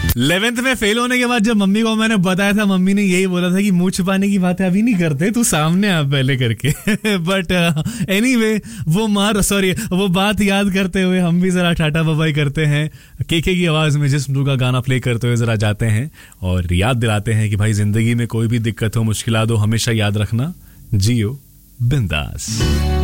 11th में fail होने के बाद जब मम्मी को मैंने बताया था, मम्मी ने यही बोला था कि मुंह छुपाने की बातें अभी नहीं करते, तू सामने आ पहले करके। बट एनीवे वो बात याद करते हुए हम भी जरा टाटा बाय करते हैं। केके की आवाज में जिस्म का गाना प्ले करते हुए जरा जाते हैं और याद दिलाते हैं कि भाई जिंदगी में कोई भी दिक्कत हो, मुश्किलात हो, हमेशा याद रखना, जियो बिंदास।